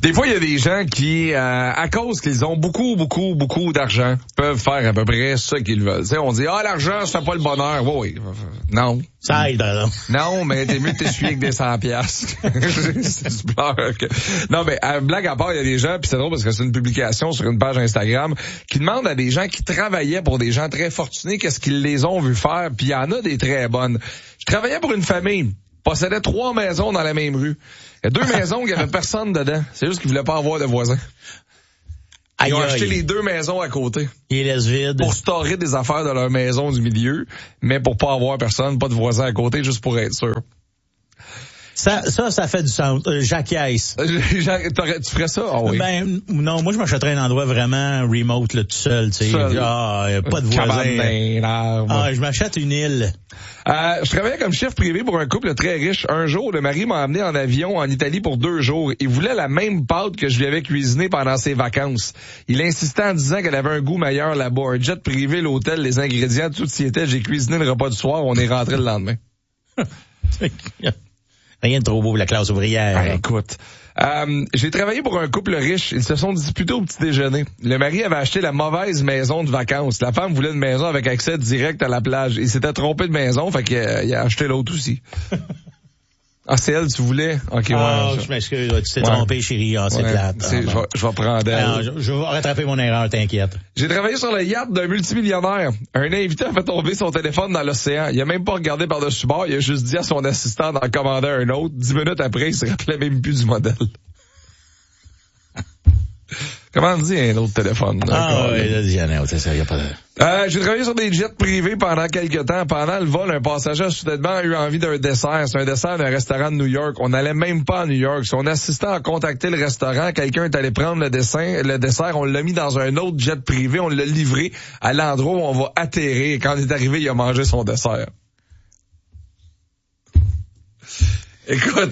Des fois, il y a des gens qui, à cause qu'ils ont beaucoup d'argent, peuvent faire à peu près ce qu'ils veulent. Tu sais, on dit, l'argent, ça fait pas le bonheur. Oui. Non. Ça aide, alors. Non, mais t'es mieux de t'essuyer avec des 100 piastres. Non, mais blague à part, il y a des gens, puis c'est drôle parce que c'est une publication sur une page Instagram, qui demandent à des gens qui travaillaient pour des gens très fortunés qu'est-ce qu'ils les ont vu faire, puis il y en a des très bonnes. Je travaillais pour une famille, possédait 3 maisons dans la même rue. Il y a 2 maisons où il y avait personne dedans. C'est juste qu'ils voulaient pas avoir de voisins. Ils ont acheté les 2 maisons à côté. Ils laissent vide. Pour storer des affaires de leur maison du milieu, mais pour pas avoir personne, pas de voisins à côté, juste pour être sûr. Ça fait du sens. Jackass. Tu ferais ça? Ah oui. Ben, non, moi, je m'achèterais un endroit vraiment remote, là, tout seul, tu sais. Pas de voisins. Je m'achète une île. Je travaillais comme chef privé pour un couple très riche. Un jour, le mari m'a emmené en avion en Italie pour 2 jours. Il voulait la même pâte que je lui avais cuisinée pendant ses vacances. Il insistait en disant qu'elle avait un goût meilleur là-bas. Un jet privé, l'hôtel, les ingrédients, tout y était. J'ai cuisiné le repas du soir. On est rentré le lendemain. Rien de trop beau pour la classe ouvrière. Écoute, j'ai travaillé pour un couple riche. Ils se sont disputés au petit déjeuner. Le mari avait acheté la mauvaise maison de vacances. La femme voulait une maison avec accès direct à la plage. Il s'était trompé de maison, fait qu'il a acheté l'autre aussi. C'est elle, tu voulais? Ok, je m'excuse, tu t'es trompé, chérie. C'est plate. Je vais prendre elle. Je vais rattraper mon erreur, t'inquiète. J'ai travaillé sur le yacht d'un multimillionnaire. Un invité a fait tomber son téléphone dans l'océan. Il a même pas regardé par-dessus bord. Il a juste dit à son assistant d'en commander un autre. 10 minutes après, il se rappelait même plus du modèle. Comment on dit un autre téléphone? C'est ça, y a pas de... J'ai travaillé sur des jets privés pendant quelques temps. Pendant le vol, un passager soudainement a eu envie d'un dessert. C'est un dessert d'un restaurant de New York. On n'allait même pas à New York. Son assistant a contacté le restaurant. Quelqu'un est allé prendre le dessert. On l'a mis dans un autre jet privé. On l'a livré à l'endroit où on va atterrir. Quand il est arrivé, il a mangé son dessert. Écoute.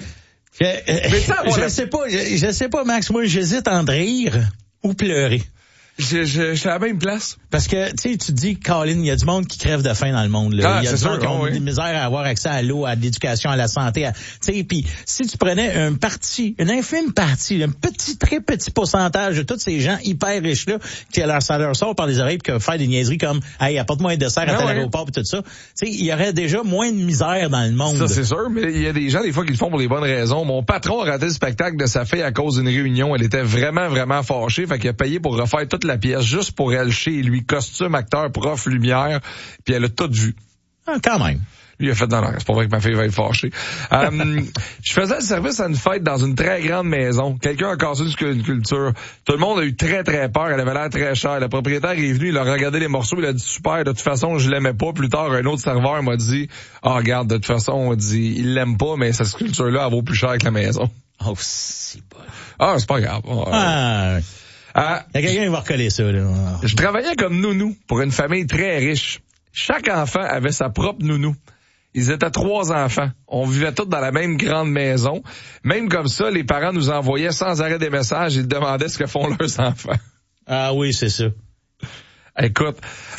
Je sais pas, Max. Moi, j'hésite entre rire ou pleurer. Je suis à la même place. Parce que, tu sais, tu te dis, Colin, il y a du monde qui crève de faim dans le monde, là. Il y a du monde qui ont des misères à avoir accès à l'eau, à l'éducation, à la santé, tu sais, puis si tu prenais une infime partie, un très petit pourcentage de tous ces gens hyper riches-là, ça leur sort par les oreilles que faire des niaiseries comme, hey, apporte-moi un dessert à l'aéroport pis tout ça. Tu sais, il y aurait déjà moins de misère dans le monde. Ça, c'est sûr, mais il y a des gens, des fois, qui le font pour les bonnes raisons. Mon patron a raté le spectacle de sa fille à cause d'une réunion. Elle était vraiment, vraiment fâchée, fait qu'il a payé pour refaire toute la pièce juste pour elle chez lui. Costume, acteur, prof, lumière, puis elle a tout vu. Quand même. Lui, il a fait dans l'air. C'est pas vrai que ma fille va être fâchée. Je faisais le service à une fête dans une très grande maison. Quelqu'un a cassé une culture. Tout le monde a eu très, très peur. Elle avait l'air très chère. Le propriétaire est venu, il a regardé les morceaux, il a dit super, de toute façon, je l'aimais pas. Plus tard, un autre serveur m'a dit, regarde, de toute façon, on dit, il l'aime pas, mais cette sculpture-là, elle vaut plus cher que la maison. Oh, c'est pas... c'est pas grave. Il y a quelqu'un qui va recoller ça, là. Je travaillais comme nounou pour une famille très riche. Chaque enfant avait sa propre nounou. Ils étaient 3 enfants. On vivait tous dans la même grande maison. Même comme ça, les parents nous envoyaient sans arrêt des messages. Ils demandaient ce que font leurs enfants. Ah oui, c'est ça. Écoute,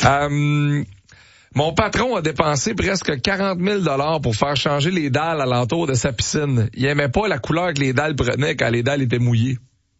mon patron a dépensé presque 40 000 pour faire changer les dalles alentour de sa piscine. Il aimait pas la couleur que les dalles prenaient quand les dalles étaient mouillées.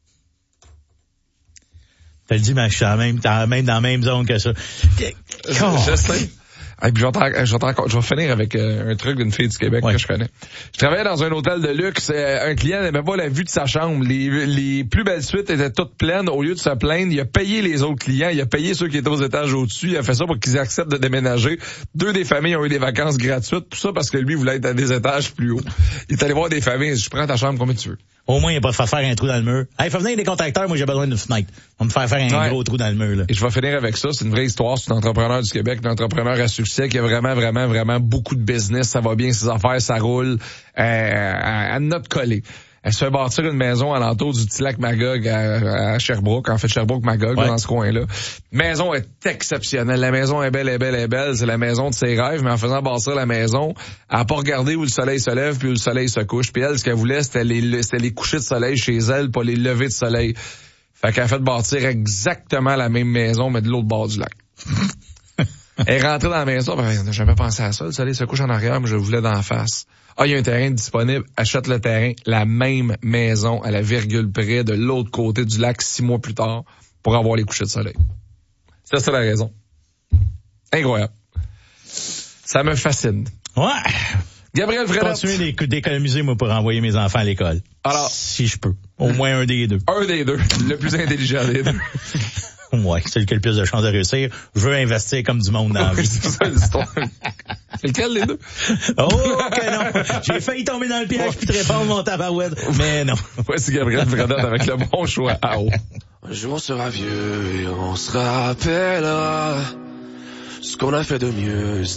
T'as dit, mais je suis même dans la même zone que ça. Je sais. Et puis je vais finir avec un truc d'une fille du Québec que je connais. Je travaillais dans un hôtel de luxe. Un client n'aimait pas la vue de sa chambre. Les plus belles suites étaient toutes pleines. Au lieu de se plaindre, il a payé les autres clients. Il a payé ceux qui étaient aux étages au-dessus. Il a fait ça pour qu'ils acceptent de déménager. 2 des familles ont eu des vacances gratuites. Tout ça parce que lui voulait être à des étages plus hauts. Il est allé voir des familles. Je prends ta chambre, combien tu veux? Au moins, il va pas faire un trou dans le mur. Hey, faut venir des contacteurs, moi j'ai besoin d'une fenêtre. On va me faire un gros trou dans le mur, là. Et je vais finir avec ça. C'est une vraie histoire. C'est un entrepreneur du Québec, un entrepreneur à succès qui a vraiment, vraiment, vraiment beaucoup de business. Ça va bien, ses affaires, ça roule. À notre collé. Elle se fait bâtir une maison alentour du petit lac Magog à Sherbrooke. En fait, Sherbrooke-Magog, dans ce coin-là. Maison est exceptionnelle. La maison est belle, est belle, est belle. C'est la maison de ses rêves. Mais en faisant bâtir la maison, elle n'a pas regardé où le soleil se lève puis où le soleil se couche. Puis elle, ce qu'elle voulait, c'était les couchers de soleil chez elle, pas les levées de soleil. Fait qu'elle a fait bâtir exactement la même maison, mais de l'autre bord du lac. Elle est rentrée dans la maison, on n'a jamais pensé à ça. Le soleil se couche en arrière, mais je voulais d'en face. il y a un terrain disponible, achète le terrain, la même maison à la virgule près de l'autre côté du lac 6 mois plus tard pour avoir les couchers de soleil. C'est la raison. Incroyable. Ça me fascine. Ouais. Gabriel Frenette. Continuer d'économiser, moi, pour envoyer mes enfants à l'école. Alors. Si je peux. Au moins un des deux. Un des deux. Le plus intelligent des deux. Ouais, celui qui a le plus de chances de réussir. Je veux investir comme du monde dans la vie. C'est ça l'histoire. C'est lequel, les deux? Oh, que non. J'ai failli tomber dans le piège puis te répondre mon tabarouette. Mais non. Voici Gabriel Frenette avec le bon choix. Ah, oh. Un jour on sera vieux et on se rappellera ce qu'on a fait de mieux.